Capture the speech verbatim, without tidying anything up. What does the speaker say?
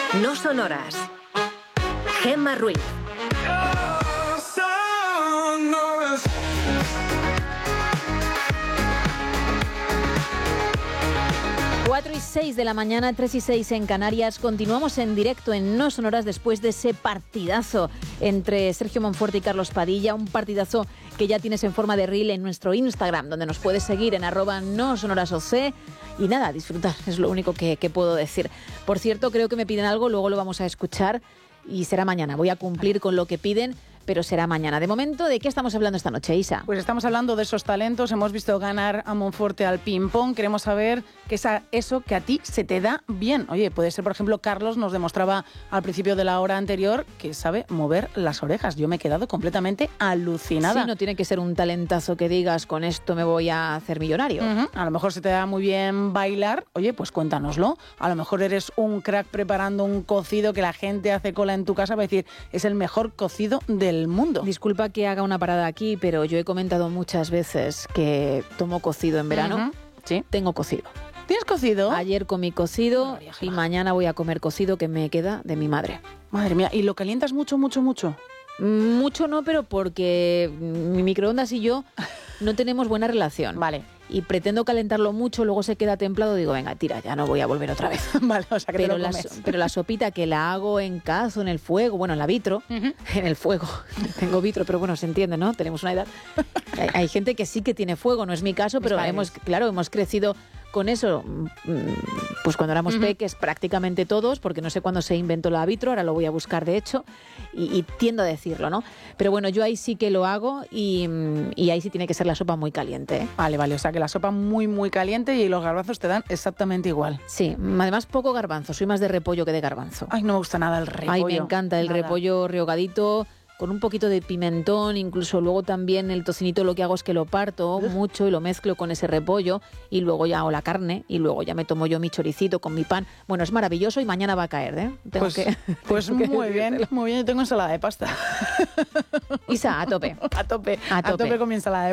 No son horas. Gemma Ruiz. cuatro y seis de la mañana, tres y seis en Canarias. Continuamos en directo en No Son Horas después de ese partidazo entre Sergio Monforte y Carlos Padilla. Un partidazo que ya tienes en forma de reel en nuestro Instagram, donde nos puedes seguir en arroba no son horas oc. Y nada, disfrutar, es lo único que, que puedo decir. Por cierto, creo que me piden algo, luego lo vamos a escuchar y será mañana. Voy a cumplir con lo que piden, pero será mañana. De momento, ¿de qué estamos hablando esta noche, Isa? Pues estamos hablando de esos talentos. Hemos visto ganar a Monforte al ping-pong. Queremos saber qué es eso que a ti se te da bien. Oye, puede ser, por ejemplo, Carlos nos demostraba al principio de la hora anterior que sabe mover las orejas. Yo me he quedado completamente alucinada. Sí, no tiene que ser un talentazo que digas, con esto me voy a hacer millonario. Uh-huh. A lo mejor se te da muy bien bailar. Oye, pues cuéntanoslo. A lo mejor eres un crack preparando un cocido que la gente hace cola en tu casa para decir, es el mejor cocido del mundo. Disculpa que haga una parada aquí, pero yo he comentado muchas veces que tomo cocido en verano. Uh-huh. Sí. Tengo cocido. ¿Tienes cocido? Ayer comí cocido María, y mañana voy a comer cocido que me queda de mi madre. Madre mía, ¿y lo calientas mucho, mucho, mucho? Mucho no, pero porque mi microondas y yo no tenemos buena relación. Vale. Y pretendo calentarlo mucho, luego se queda templado, digo, venga, tira, ya no voy a volver otra vez. Vale, o sea que pero te lo la, comes. pero la sopita que la hago en cazo, en el fuego, bueno, en la vitro, uh-huh. en el fuego, tengo vitro, pero bueno, se entiende, ¿no? Tenemos una edad. hay, hay gente que sí que tiene fuego, no es mi caso, pero hemos, claro, hemos crecido con eso, pues cuando éramos uh-huh. peques, prácticamente todos, porque no sé cuándo se inventó la vitro, ahora lo voy a buscar de hecho, y, y tiendo a decirlo, ¿no? Pero bueno, yo ahí sí que lo hago y, y ahí sí tiene que ser la sopa muy caliente, ¿eh? Vale, vale, o sea que la sopa muy, muy caliente y los garbanzos te dan exactamente igual. Sí, además poco garbanzo, soy más de repollo que de garbanzo. Ay, no me gusta nada el repollo. Ay, me encanta el nada. repollo rehogadito, con un poquito de pimentón, incluso luego también el tocinito lo que hago es que lo parto Uf. mucho y lo mezclo con ese repollo y luego ya hago la carne y luego ya me tomo yo mi choricito con mi pan. Bueno, es maravilloso y mañana va a caer, ¿eh? Tengo pues que, pues tengo muy que... bien, muy bien, yo tengo ensalada de pasta. Isa, a tope. A tope, a tope, a tope con mi ensalada de